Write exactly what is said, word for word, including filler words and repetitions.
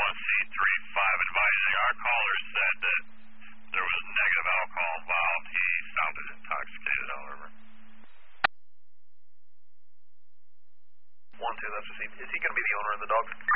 on C three five advising. Our caller said that there was negative alcohol involved. He sounded intoxicated, however. One, two, that's the scene. Is he going to be the owner of the dog?